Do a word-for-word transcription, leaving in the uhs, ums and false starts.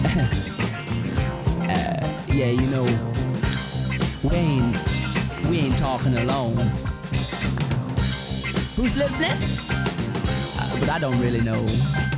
uh, yeah, you know, we ain't we ain't talking alone. Who's listening? Uh, but I don't really know.